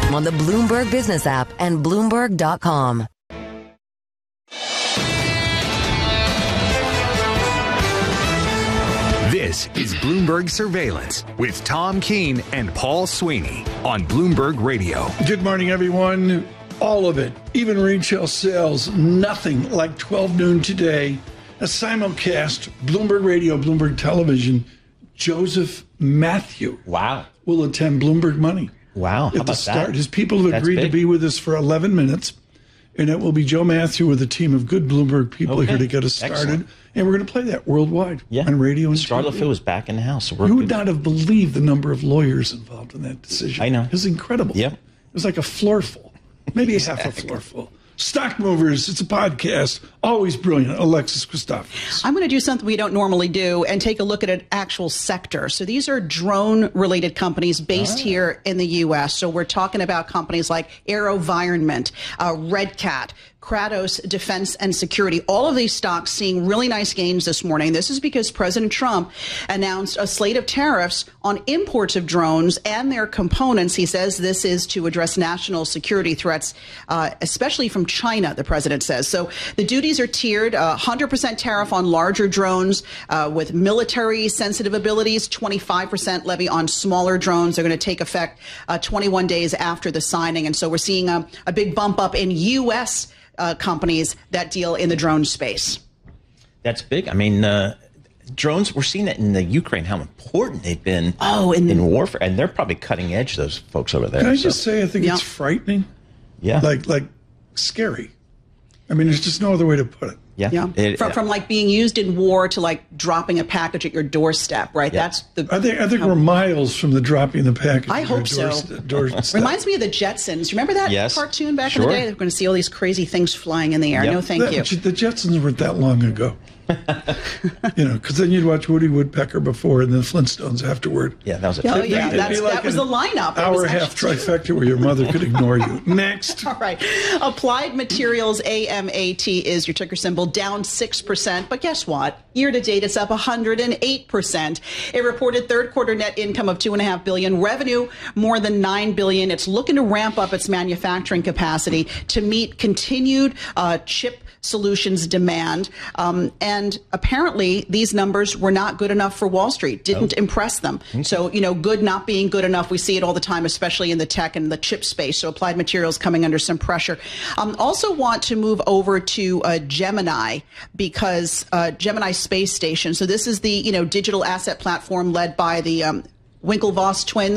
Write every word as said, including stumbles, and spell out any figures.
on the Bloomberg Business app and Bloomberg dot com. This is Bloomberg Surveillance with Tom Keene and Paul Sweeney on Bloomberg Radio. Good morning, everyone. All of it, even retail sales, nothing like twelve noon today. A simulcast, Bloomberg Radio, Bloomberg Television. Joseph Matthew wow. will attend Bloomberg Money. Wow. How At the about start. that? His people have That's agreed big. to be with us for eleven minutes. And it will be Joe Matthew with a team of good Bloomberg people Okay. here to get us started. Excellent. And we're going to play that worldwide Yeah. on radio and Scarlett T V. Phil was back in the house. So we're You would good. not have believed the number of lawyers involved in that decision. I know. It was incredible. Yep. It was like a floor full, maybe a half a floor full. Stock Movers, it's a podcast. Always brilliant. Alexis Christophorous. I'm going to do something we don't normally do and take a look at an actual sector. So these are drone-related companies based Ah. here in the U S. So we're talking about companies like AeroVironment, uh, Red Cat, Kratos Defense and Security. All of these stocks seeing really nice gains this morning. This is because President Trump announced a slate of tariffs on imports of drones and their components. He says this is to address national security threats, uh, especially from China, the president says. So the duties are tiered, uh, one hundred percent tariff on larger drones uh, with military sensitive abilities, twenty-five percent levy on smaller drones. They're going to take effect uh, twenty-one days after the signing. And so we're seeing a, a big bump up in U S Uh, companies that deal in the drone space. That's big. I mean, uh, drones, we're seeing that in the Ukraine, how important they've been Oh, in, in warfare. And they're probably cutting edge, those folks over there. Can I so. just say I think Yeah. it's frightening? Yeah. Like, like scary. I mean, there's just no other way to put it. Yeah. Yeah, It- from, from like being used in war to like dropping a package at your doorstep, right? Yeah. That's the. I think I think we're miles from the dropping the package. I at your hope so. doorstep- doorstep. Reminds me of the Jetsons. Remember that Yes. cartoon back Sure. in the day? They're going to see all these crazy things flying in the air. Yep. No, thank That- you. The Jetsons weren't that long ago. You know, because then you'd watch Woody Woodpecker before and then Flintstones afterward. Yeah, that was a Oh, trip. yeah, It'd be that's, like that was an the lineup. It Hour was and a half actually- trifecta where your mother could ignore you. Next. All right. Applied Materials, A M A T, is your ticker symbol, down six percent. But guess what? Year to date, it's up one hundred eight percent. It reported third quarter net income of two point five billion dollars, revenue more than nine billion dollars. It's looking to ramp up its manufacturing capacity to meet continued uh, chip solutions demand. Um, and apparently, these numbers were not good enough for Wall Street, didn't Oh. impress them. So, you know, good not being good enough. We see it all the time, especially in the tech and the chip space. So Applied Materials coming under some pressure. Um, also want to move over to uh, Gemini because uh, Gemini Space Station. So this is the, you know, digital asset platform led by the um, Winklevoss twins.